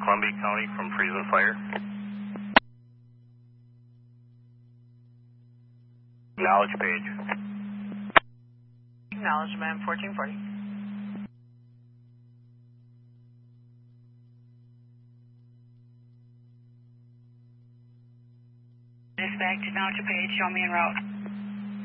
Columbia County from Friesen Fire. Acknowledge page. Acknowledgement 1440. Dispatch, acknowledge page, show me en route.